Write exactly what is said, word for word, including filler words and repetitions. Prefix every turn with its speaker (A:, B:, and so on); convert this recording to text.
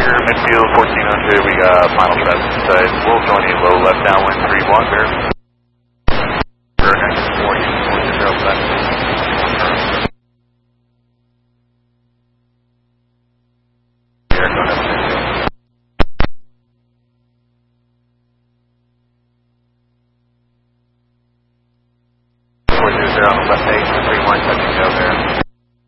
A: midfield fourteen hundred, we got final seven side. We'll join you low left downwind three one there. For next fourteen four zero left. Here, go ahead. four zero on the left eight, three one touching go there.